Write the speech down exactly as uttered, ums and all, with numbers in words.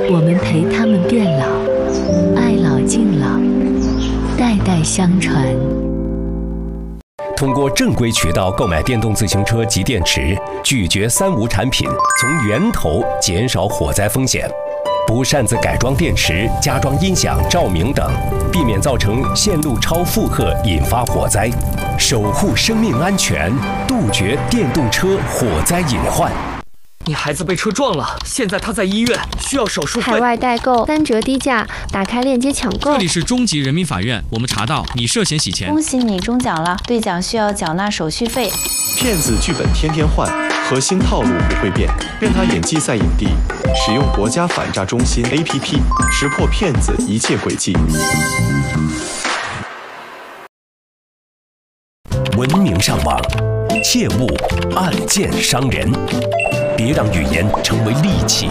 我们陪他们变老，爱老敬老，代代相传。 通过正规渠道购买电动自行车及电池，拒绝三无产品，从源头减少火灾风险。不擅自改装电池、加装音响、照明等，避免造成线路超负荷引发火灾，守护生命安全，杜绝电动车火灾隐患。 你孩子被车撞了，现在他在医院，需要手术费。 海外代购三折低价，打开链接抢购。 这里是中级人民法院，我们查到你涉嫌洗钱。 恭喜你中奖了，兑奖需要缴纳手续费。 骗子剧本天天换，核心套路不会变，任他演技赛影帝。使用国家反诈中心 A P P， 识破骗子一切诡计。 文明上网，切勿暗箭伤人。别让语言成为利器。